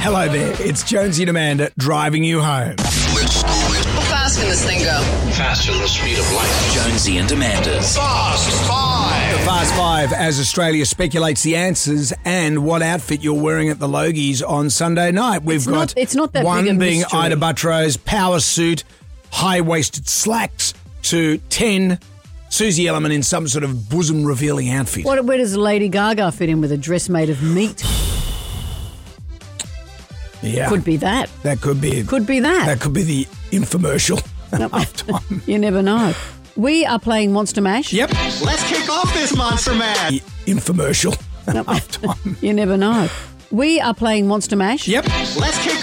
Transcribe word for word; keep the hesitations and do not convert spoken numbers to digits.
Hello there, it's Jonesy and Amanda driving you home. How fast can this thing go? Faster than the speed of light. Jonesy and Amanda's Fast Five. The Fast Five, as Australia speculates the answers and what outfit you're wearing at the Logies on Sunday night. We've It's got not- it's not that one big a being mystery. Ida Buttrose, power suit, high-waisted slacks, to ten, Susie Ellerman in some sort of bosom-revealing outfit. What, where does Lady Gaga fit in with a dress made of meat? Yeah, Could be that. that could be Could be that. that could be the infomercial. Halftime. You never know. We are playing Monster Mash. Yep, Let's kick off this Monster Mash. the infomercial. Halftime. You never know. We are playing Monster Mash. Yep. Let's kick